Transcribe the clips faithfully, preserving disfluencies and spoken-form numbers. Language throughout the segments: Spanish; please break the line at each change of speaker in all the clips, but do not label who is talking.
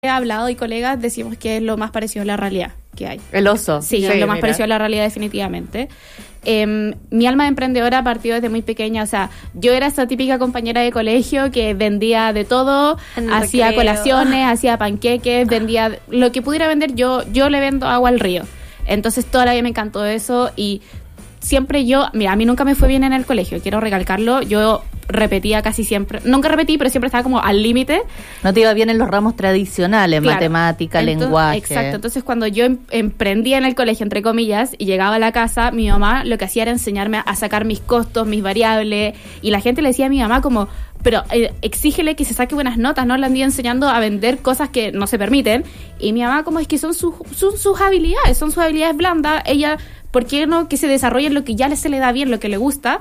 he hablado y colegas decimos que es lo más parecido a la realidad que hay.
El oso.
Sí,
sí
es lo más
mira.
parecido a la realidad definitivamente. Eh, mi alma de emprendedora partió desde muy pequeña, o sea, yo era esa típica compañera de colegio que vendía de todo, hacía recreo. colaciones, hacía panqueques, vendía lo que pudiera vender, yo yo le vendo agua al río. Entonces toda la vida me encantó eso y siempre yo, mira, a mí nunca me fue bien en el colegio, quiero recalcarlo, yo repetía casi siempre, nunca repetí, pero siempre estaba como al límite.
No te iba bien en los ramos tradicionales,
claro.
matemática,
Entonces,
lenguaje.
Exacto, entonces cuando yo em- emprendía en el colegio, entre comillas, y llegaba a la casa, mi mamá lo que hacía era enseñarme a sacar mis costos, mis variables, y la gente le decía a mi mamá como, pero eh, exígele que se saque buenas notas, no la andía enseñando a vender cosas que no se permiten, y mi mamá como es que son, su, son sus habilidades, son sus habilidades blandas, ella... ¿Por qué no que se desarrolle en lo que ya se le da bien, lo que le gusta?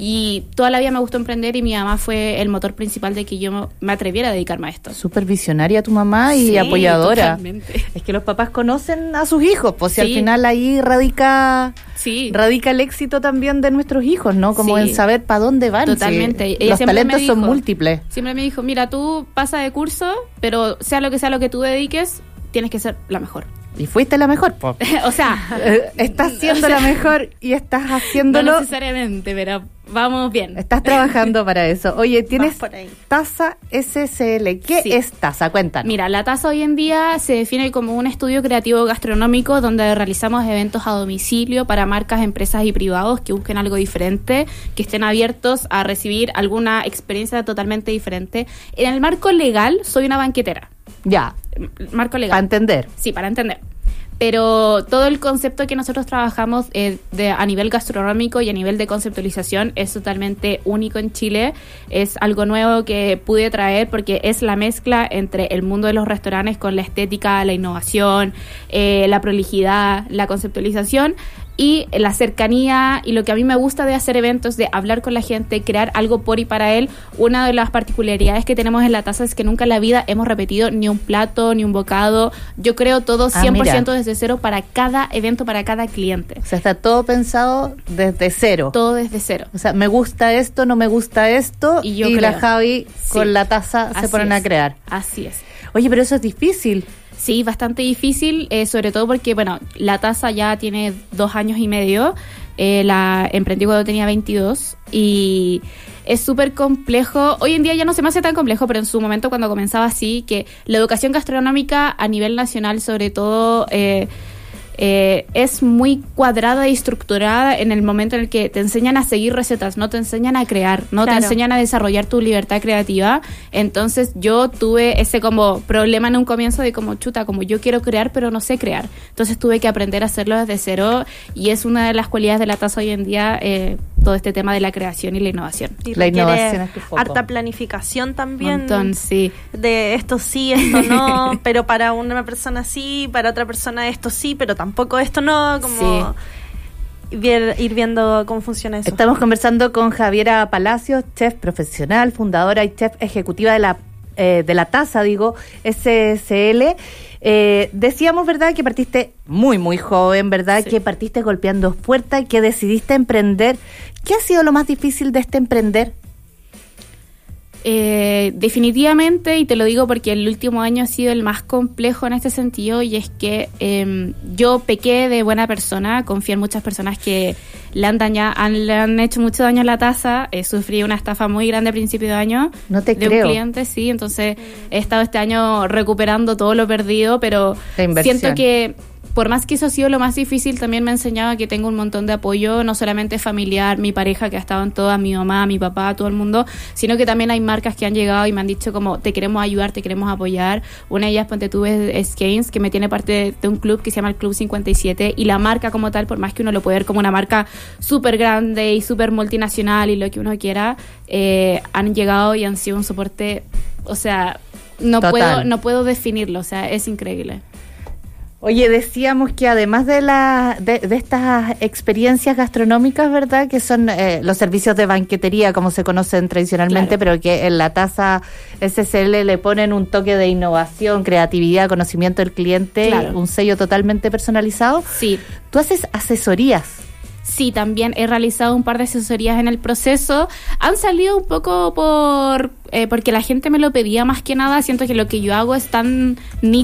Y toda la vida me gustó emprender y mi mamá fue el motor principal de que yo me atreviera a dedicarme a esto.
Súper visionaria tu mamá y
sí,
apoyadora.
Totalmente.
Es que los papás conocen a sus hijos, pues si
sí.
al final ahí radica
sí.
radica el éxito también de nuestros hijos, ¿no? Como
sí.
en saber para dónde van.
Totalmente.
Si los talentos
dijo,
son múltiples.
Siempre me dijo, mira, tú pasa de curso, pero sea lo que sea lo que tú dediques, tienes que ser la mejor.
Y fuiste la mejor, po.
O sea...
estás siendo o sea, la mejor y estás haciéndolo...
No necesariamente, pero vamos bien.
Estás trabajando para eso. Oye, tienes Taza S C L. ¿Qué sí. es Taza? Cuéntanos.
Mira, la Taza hoy en día se define como un estudio creativo gastronómico donde realizamos eventos a domicilio para marcas, empresas y privados que busquen algo diferente, que estén abiertos a recibir alguna experiencia totalmente diferente. En el marco legal, soy una banquetera.
Ya.
Marco legal.
Para entender.
Sí, para entender. Pero todo el concepto que nosotros trabajamos eh, de, a nivel gastronómico y a nivel de conceptualización es totalmente único en Chile. Es algo nuevo que pude traer porque es la mezcla entre el mundo de los restaurantes con la estética, la innovación, eh, la prolijidad, la conceptualización y la cercanía y lo que a mí me gusta de hacer eventos, de hablar con la gente, crear algo por y para él. Una de las particularidades que tenemos en la Taza es que nunca en la vida hemos repetido ni un plato, ni un bocado. Yo creo todo cien por ciento ah, desde cero para cada evento, para cada cliente.
O sea, está todo pensado desde cero.
Todo desde cero.
O sea, me gusta esto, no me gusta esto, y, yo y la Javi sí. con la Taza Así se ponen es. a crear.
Así es.
Oye, pero eso es difícil.
Sí, bastante difícil, eh, sobre todo porque, bueno, la Taza ya tiene dos años y medio, eh, la emprendí cuando tenía veintidós y es súper complejo. Hoy en día ya no se me hace tan complejo, pero en su momento cuando comenzaba así, que la educación gastronómica a nivel nacional, sobre todo... Eh, Eh, es muy cuadrada y estructurada en el momento en el que te enseñan a seguir recetas, no te enseñan a crear, no claro. te enseñan a desarrollar tu libertad creativa. Entonces yo tuve ese como problema en un comienzo de como chuta, como yo quiero crear pero no sé crear, entonces tuve que aprender a hacerlo desde cero y es una de las cualidades de la Taza hoy en día, eh, todo este tema de la creación y la innovación.
Y
la innovación es tu foco.
Harta planificación también.
Montón, sí.
De esto sí, esto no, pero para una persona sí, para otra persona esto sí, pero tampoco esto no, como sí. ir, ir viendo cómo funciona eso.
Estamos conversando con Javiera Palacios, chef profesional, fundadora y chef ejecutiva de la eh, de la Taza, digo, S S L. Eh, decíamos, ¿verdad?, que partiste muy, muy joven, ¿verdad?, sí. que partiste golpeando puertas y que decidiste emprender. ¿Qué ha sido lo más difícil de este emprender?
Eh, definitivamente, y te lo digo porque el último año ha sido el más complejo en este sentido, y es que eh, yo pequé de buena persona, confío en muchas personas que le han dañado, han, le han hecho mucho daño a la Taza, eh, sufrí una estafa muy grande a principio de año
no te
de
creo.
un cliente, sí, entonces he estado este año recuperando todo lo perdido, pero siento que por más que eso ha sido lo más difícil, también me ha enseñado que tengo un montón de apoyo, no solamente familiar, mi pareja que ha estado en todas, mi mamá, mi papá, todo el mundo, sino que también hay marcas que han llegado y me han dicho como, te queremos ayudar, te queremos apoyar. Una de ellas, ponte tú, es Skeins, que me tiene parte de, de un club que se llama el Club cincuenta y siete, y la marca como tal, por más que uno lo pueda ver como una marca súper grande y súper multinacional y lo que uno quiera, eh, han llegado y han sido un soporte, o sea, no
Total.
puedo no puedo definirlo, o sea, es increíble.
Oye, decíamos que además de la de, de estas experiencias gastronómicas, ¿verdad?, que son eh, los servicios de banquetería, como se conocen tradicionalmente, claro. pero que en la Taza S S L le ponen un toque de innovación, creatividad, conocimiento del cliente, claro. un sello totalmente personalizado.
Sí.
Tú haces asesorías.
Sí, también he realizado un par de asesorías en el proceso. Han salido un poco por eh, porque la gente me lo pedía más que nada. Siento que lo que yo hago es tan nítido